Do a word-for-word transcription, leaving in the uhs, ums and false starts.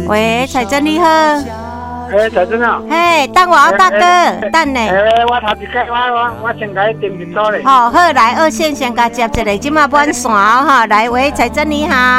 喂，彩珍你好。 诶，彩珍啊。 嘿，等我啊，大哥，等呢。 诶，我头一个，我我我先甲你订一组咧。 好，好来，二线先甲接一个，即马满线哦，哈，来，喂，彩珍你好。